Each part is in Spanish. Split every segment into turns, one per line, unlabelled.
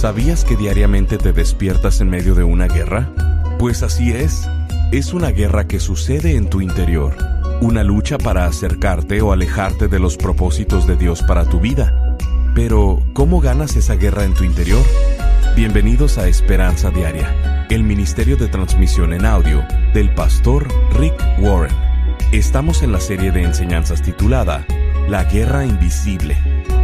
¿Sabías que diariamente te despiertas en medio de una guerra? Pues así es. Es una guerra que sucede en tu interior. Una lucha para acercarte o alejarte de los propósitos de Dios para tu vida. Pero, ¿cómo ganas esa guerra en tu interior? Bienvenidos a Esperanza Diaria, el ministerio de transmisión en audio del pastor Rick Warren. Estamos en la serie de enseñanzas titulada La Guerra Invisible.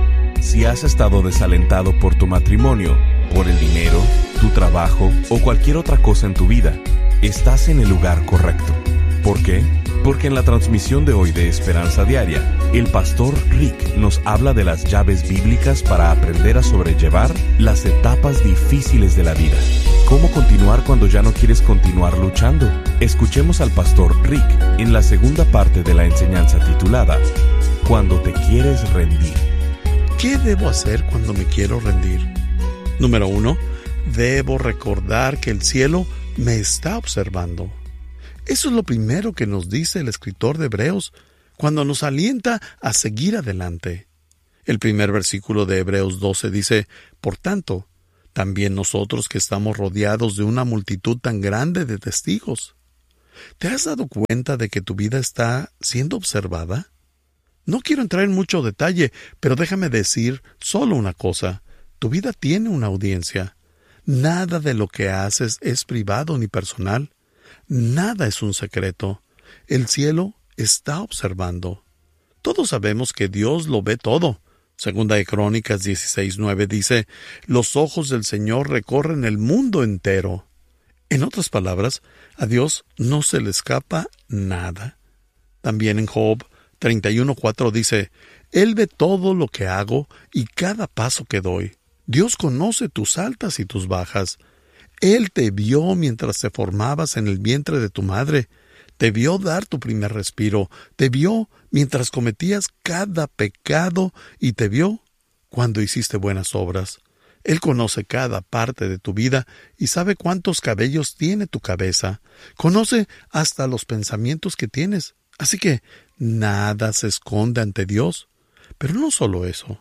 Si has estado desalentado por tu matrimonio, por el dinero, tu trabajo o cualquier otra cosa en tu vida, estás en el lugar correcto. ¿Por qué? Porque en la transmisión de hoy de Esperanza Diaria, el pastor Rick nos habla de las llaves bíblicas para aprender a sobrellevar las etapas difíciles de la vida. ¿Cómo continuar cuando ya no quieres continuar luchando? Escuchemos al pastor Rick en la segunda parte de la enseñanza titulada Cuando te quieres rendir.
¿Qué debo hacer cuando me quiero rendir? Número 1. Debo recordar que el cielo me está observando. Eso es lo primero que nos dice el escritor de Hebreos cuando nos alienta a seguir adelante. El primer versículo de Hebreos 12 dice: Por tanto, también nosotros que estamos rodeados de una multitud tan grande de testigos. ¿Te has dado cuenta de que tu vida está siendo observada? No quiero entrar en mucho detalle, pero déjame decir solo una cosa. Tu vida tiene una audiencia. Nada de lo que haces es privado ni personal. Nada es un secreto. El cielo está observando. Todos sabemos que Dios lo ve todo. Segunda de Crónicas 16:9 dice: Los ojos del Señor recorren el mundo entero. En otras palabras, a Dios no se le escapa nada. También en Job 31:4 dice: Él ve todo lo que hago y cada paso que doy. Dios conoce tus altas y tus bajas. Él te vio mientras te formabas en el vientre de tu madre. Te vio dar tu primer respiro. Te vio mientras cometías cada pecado y te vio cuando hiciste buenas obras. Él conoce cada parte de tu vida y sabe cuántos cabellos tiene tu cabeza. Conoce hasta los pensamientos que tienes. Así que nada se esconde ante Dios. Pero no solo eso,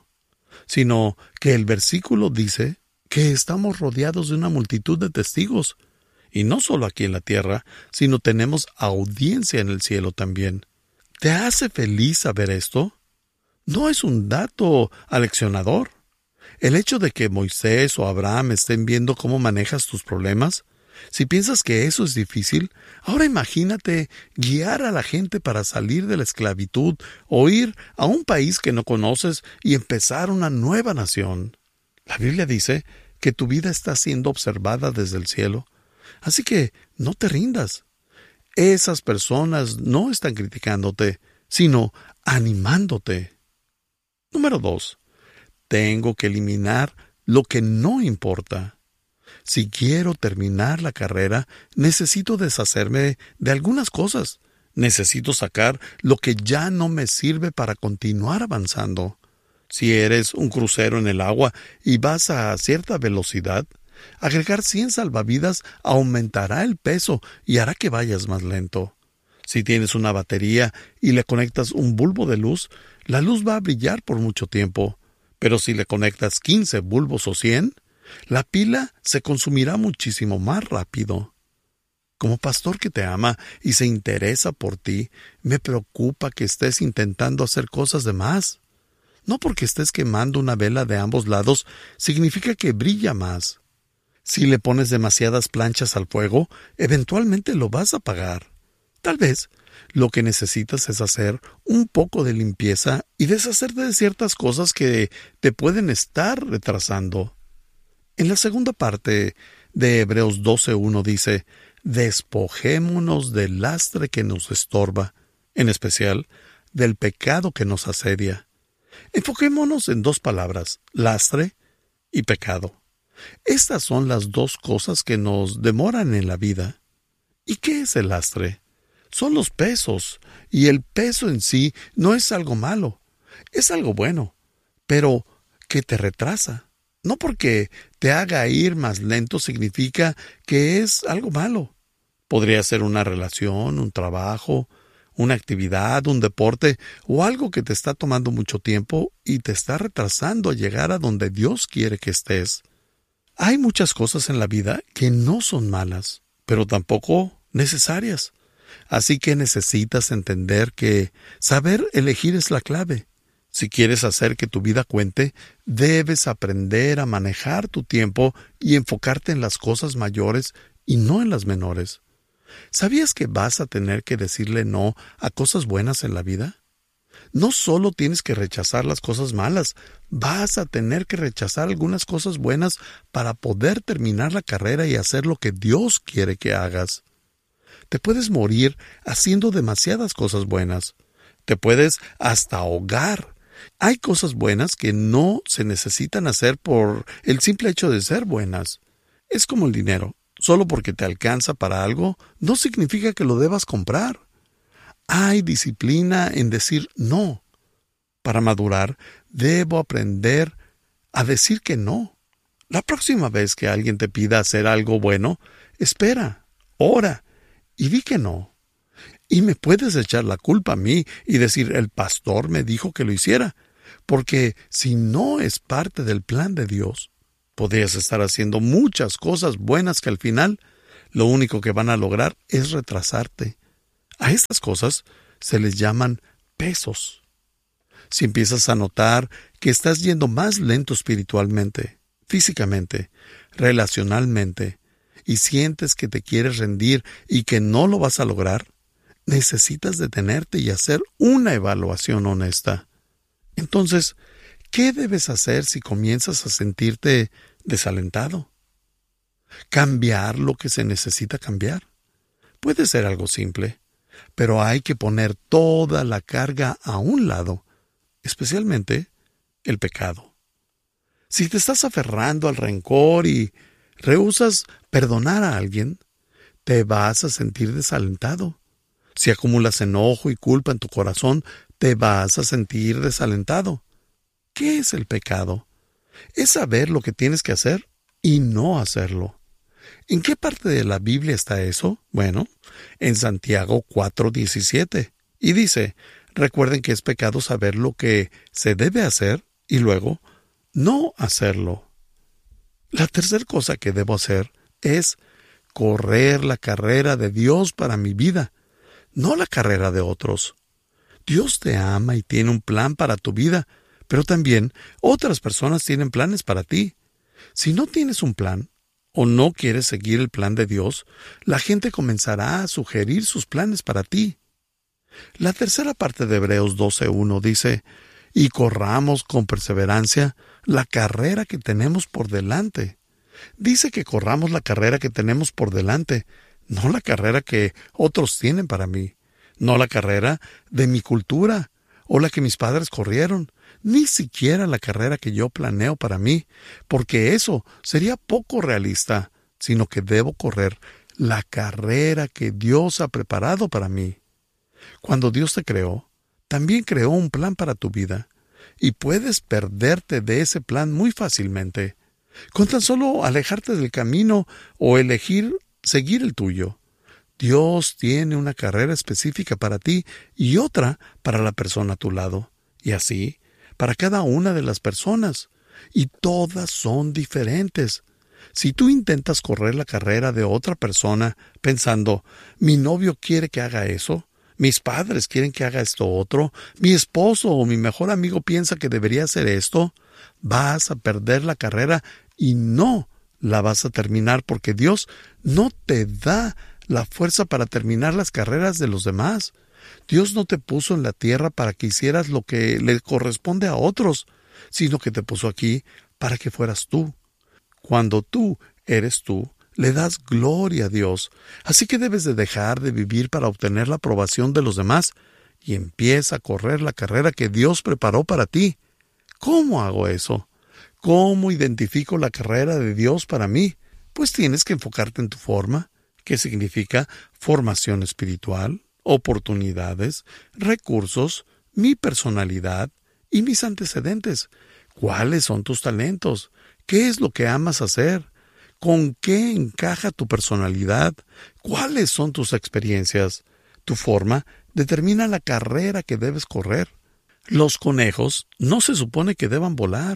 sino que el versículo dice que estamos rodeados de una multitud de testigos. Y no solo aquí en la tierra, sino tenemos audiencia en el cielo también. ¿Te hace feliz saber esto? No es un dato aleccionador. El hecho de que Moisés o Abraham estén viendo cómo manejas tus problemas, si piensas que eso es difícil, ahora imagínate guiar a la gente para salir de la esclavitud o ir a un país que no conoces y empezar una nueva nación. La Biblia dice que tu vida está siendo observada desde el cielo. Así que no te rindas. Esas personas no están criticándote, sino animándote. Número 2. Tengo que eliminar lo que no importa. Si quiero terminar la carrera, necesito deshacerme de algunas cosas. Necesito sacar lo que ya no me sirve para continuar avanzando. Si eres un crucero en el agua y vas a cierta velocidad, agregar 100 salvavidas aumentará el peso y hará que vayas más lento. Si tienes una batería y le conectas un bulbo de luz, la luz va a brillar por mucho tiempo. Pero si le conectas 15 bulbos o 100, la pila se consumirá muchísimo más rápido. Como pastor que te ama y se interesa por ti, me preocupa que estés intentando hacer cosas de más. No porque estés quemando una vela de ambos lados, significa que brilla más. Si le pones demasiadas planchas al fuego, eventualmente lo vas a apagar. Tal vez lo que necesitas es hacer un poco de limpieza y deshacerte de ciertas cosas que te pueden estar retrasando. En la segunda parte de Hebreos 12:1 dice: Despojémonos del lastre que nos estorba, en especial del pecado que nos asedia. Enfoquémonos en 2 palabras: lastre y pecado. Estas son las 2 cosas que nos demoran en la vida. ¿Y qué es el lastre? Son los pesos, y el peso en sí no es algo malo, es algo bueno, pero que te retrasa. No porque te haga ir más lento significa que es algo malo. Podría ser una relación, un trabajo, una actividad, un deporte o algo que te está tomando mucho tiempo y te está retrasando a llegar a donde Dios quiere que estés. Hay muchas cosas en la vida que no son malas, pero tampoco necesarias. Así que necesitas entender que saber elegir es la clave. Si quieres hacer que tu vida cuente, debes aprender a manejar tu tiempo y enfocarte en las cosas mayores y no en las menores. ¿Sabías que vas a tener que decirle no a cosas buenas en la vida? No solo tienes que rechazar las cosas malas, vas a tener que rechazar algunas cosas buenas para poder terminar la carrera y hacer lo que Dios quiere que hagas. Te puedes morir haciendo demasiadas cosas buenas. Te puedes hasta ahogar. Hay cosas buenas que no se necesitan hacer por el simple hecho de ser buenas. Es como el dinero. Solo porque te alcanza para algo, no significa que lo debas comprar. Hay disciplina en decir no. Para madurar, debo aprender a decir que no. La próxima vez que alguien te pida hacer algo bueno, espera, ora y di que no. Y me puedes echar la culpa a mí y decir, el pastor me dijo que lo hiciera, porque si no es parte del plan de Dios, podrías estar haciendo muchas cosas buenas que al final lo único que van a lograr es retrasarte. A estas cosas se les llaman pesos. Si empiezas a notar que estás yendo más lento espiritualmente, físicamente, relacionalmente, y sientes que te quieres rendir y que no lo vas a lograr, necesitas detenerte y hacer una evaluación honesta. Entonces, ¿qué debes hacer si comienzas a sentirte desalentado? Cambiar lo que se necesita cambiar. Puede ser algo simple, pero hay que poner toda la carga a un lado, especialmente el pecado. Si te estás aferrando al rencor y rehusas perdonar a alguien, te vas a sentir desalentado. Si acumulas enojo y culpa en tu corazón, te vas a sentir desalentado. ¿Qué es el pecado? Es saber lo que tienes que hacer y no hacerlo. ¿En qué parte de la Biblia está eso? Bueno, en Santiago 4:17. Y dice, recuerden que es pecado saber lo que se debe hacer y luego no hacerlo. La tercera cosa que debo hacer es correr la carrera de Dios para mi vida, no la carrera de otros. Dios te ama y tiene un plan para tu vida, pero también otras personas tienen planes para ti. Si no tienes un plan, o no quieres seguir el plan de Dios, la gente comenzará a sugerir sus planes para ti. La tercera parte de Hebreos 12:1 dice, y corramos con perseverancia la carrera que tenemos por delante. Dice que corramos la carrera que tenemos por delante, no la carrera que otros tienen para mí, no la carrera de mi cultura o la que mis padres corrieron, ni siquiera la carrera que yo planeo para mí, porque eso sería poco realista, sino que debo correr la carrera que Dios ha preparado para mí. Cuando Dios te creó, también creó un plan para tu vida, y puedes perderte de ese plan muy fácilmente, con tan solo alejarte del camino o elegir seguir el tuyo. Dios tiene una carrera específica para ti y otra para la persona a tu lado, y así para cada una de las personas, y todas son diferentes. Si tú intentas correr la carrera de otra persona pensando, mi novio quiere que haga eso, mis padres quieren que haga esto otro, mi esposo o mi mejor amigo piensa que debería hacer esto, vas a perder la carrera y no la vas a terminar porque Dios no te da la fuerza para terminar las carreras de los demás. Dios no te puso en la tierra para que hicieras lo que le corresponde a otros, sino que te puso aquí para que fueras tú. Cuando tú eres tú, le das gloria a Dios. Así que debes de dejar de vivir para obtener la aprobación de los demás y empieza a correr la carrera que Dios preparó para ti. ¿Cómo hago eso? ¿Cómo identifico la carrera de Dios para mí? Pues tienes que enfocarte en tu forma, que significa formación espiritual, oportunidades, recursos, mi personalidad y mis antecedentes. ¿Cuáles son tus talentos? ¿Qué es lo que amas hacer? ¿Con qué encaja tu personalidad? ¿Cuáles son tus experiencias? Tu forma determina la carrera que debes correr. Los conejos no se supone que deban volar.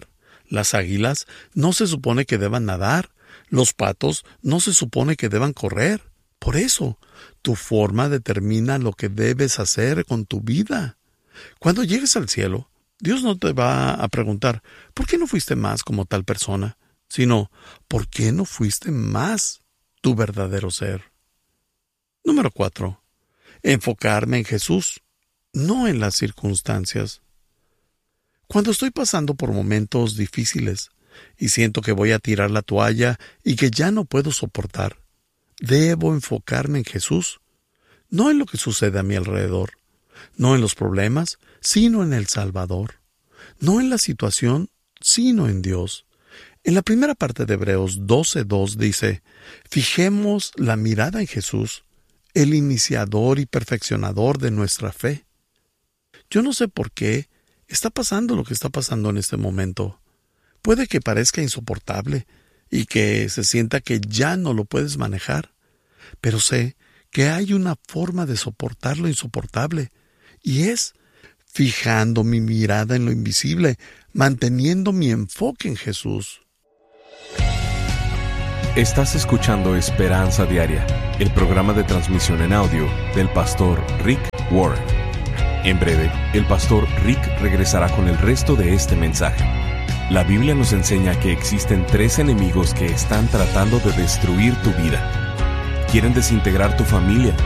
Las águilas no se supone que deban nadar. Los patos no se supone que deban correr. Por eso, tu forma determina lo que debes hacer con tu vida. Cuando llegues al cielo, Dios no te va a preguntar, ¿por qué no fuiste más como tal persona? Sino, ¿por qué no fuiste más tu verdadero ser? Número 4. Enfocarme en Jesús, no en las circunstancias. Cuando estoy pasando por momentos difíciles y siento que voy a tirar la toalla y que ya no puedo soportar, debo enfocarme en Jesús, no en lo que sucede a mi alrededor, no en los problemas, sino en el Salvador, no en la situación, sino en Dios. En la primera parte de Hebreos 12:2 dice, fijemos la mirada en Jesús, el iniciador y perfeccionador de nuestra fe. Yo no sé por qué está pasando lo que está pasando en este momento. Puede que parezca insoportable y que se sienta que ya no lo puedes manejar, pero sé que hay una forma de soportar lo insoportable, y es fijando mi mirada en lo invisible, manteniendo mi enfoque en Jesús.
Estás escuchando Esperanza Diaria, el programa de transmisión en audio del pastor Rick Warren. En breve, el pastor Rick regresará con el resto de este mensaje. La Biblia nos enseña que existen 3 enemigos que están tratando de destruir tu vida. Quieren desintegrar tu familia,